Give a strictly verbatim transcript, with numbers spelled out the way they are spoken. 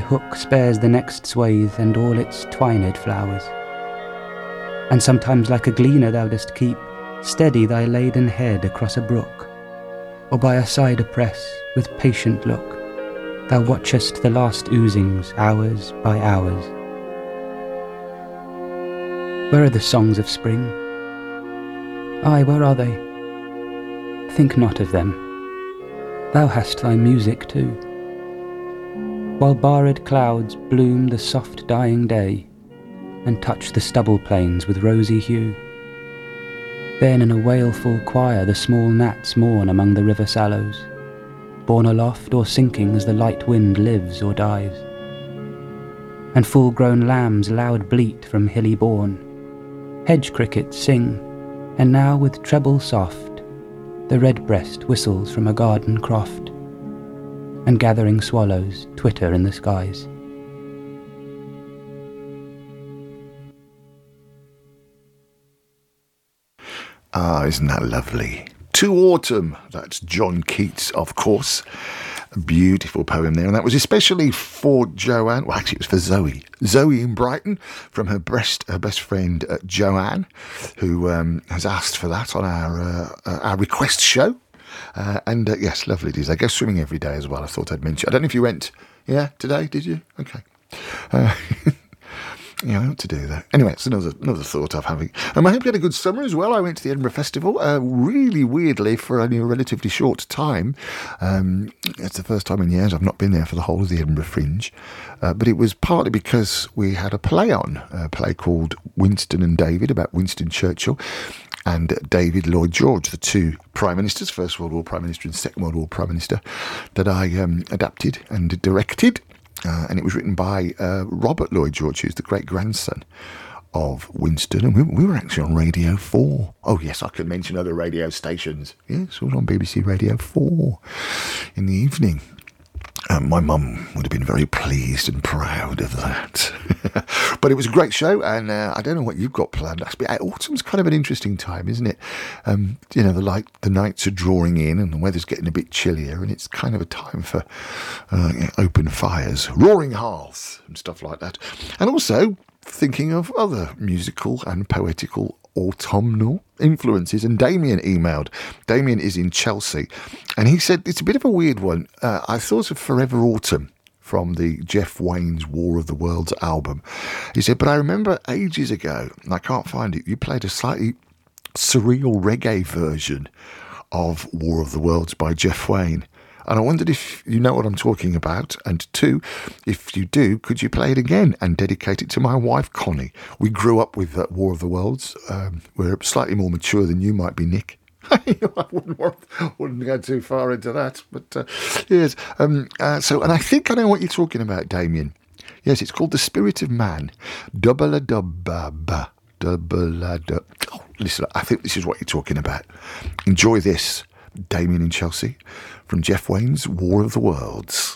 hook spares the next swathe and all its twined flowers. And sometimes like a gleaner thou dost keep steady thy laden head across a brook, or by a cider press with patient look thou watchest the last oozings hours by hours. Where are the songs of spring? Ay, where are they? Think not of them. Thou hast thy music too. While barred clouds bloom the soft dying day, and touch the stubble plains with rosy hue, then in a wailful choir the small gnats mourn among the river sallows, borne aloft or sinking as the light wind lives or dies. And full-grown lambs loud bleat from hilly bourne, hedge crickets sing, and now with treble soft the redbreast whistles from a garden croft, and gathering swallows twitter in the skies. Ah, isn't that lovely? To Autumn, that's John Keats, of course. A beautiful poem there, and that was especially for Joanne. Well, actually, it was for Zoe. Zoe in Brighton, from her best, her best friend uh, Joanne, who um, has asked for that on our uh, uh, our request show. Uh, and uh, yes, lovely it is. I go swimming every day as well. I thought I'd mention. I don't know if you went, yeah, today, did you? Okay. Uh, Yeah, I ought to do that. Anyway, it's another another thought I'm having. Um, I hope you had a good summer as well. I went to the Edinburgh Festival, uh, really weirdly, for only a relatively short time. Um, it's the first time in years I've not been there for the whole of the Edinburgh Fringe. Uh, but it was partly because we had a play on, a play called Winston and David, about Winston Churchill and David Lloyd George, the two Prime Ministers, First World War Prime Minister and Second World War Prime Minister, that I um, adapted and directed. Uh, and it was written by uh, Robert Lloyd George, who's the great-grandson of Winston. And we, we were actually on Radio four. Oh, yes, I could mention other radio stations. Yes, we were on B B C Radio four in the evening. Um, my mum would have been very pleased and proud of that. But it was a great show, and uh, I don't know what you've got planned. Autumn's kind of an interesting time, isn't it? Um, you know, the light, the nights are drawing in, and the weather's getting a bit chillier, and it's kind of a time for uh, open fires, roaring hearths, and stuff like that. And also thinking of other musical and poetical autumnal influences. And Damien emailed. Damien is in Chelsea, and he said it's a bit of a weird one. Uh, I thought of Forever Autumn from the Jeff Wayne's War of the Worlds album. He said, but I remember ages ago, and I can't find it, you played a slightly surreal reggae version of War of the Worlds by Jeff Wayne. And I wondered if you know what I'm talking about. And two, if you do, could you play it again and dedicate it to my wife, Connie? We grew up with uh, War of the Worlds. Um, we're slightly more mature than you might be, Nick. I wouldn't, want, wouldn't go too far into that. But uh, yes. Um, uh, so, and I think I know what you're talking about, Damien. Yes, it's called The Spirit of Man. Double a dub ba ba. Double a dub. Oh, listen, I think this is what you're talking about. Enjoy this, Damien in Chelsea, from Jeff Wayne's War of the Worlds.